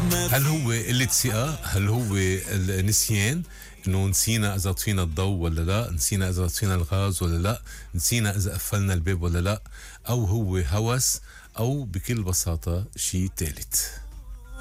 هل هو قلة ثقة؟ هل هو النسيان؟ انه نسينا اذا طفينا الضوء ولا لا، نسينا اذا طفينا الغاز ولا لا، نسينا اذا قفلنا الباب ولا لا، او هو هوس، او بكل بساطة شيء ثالث.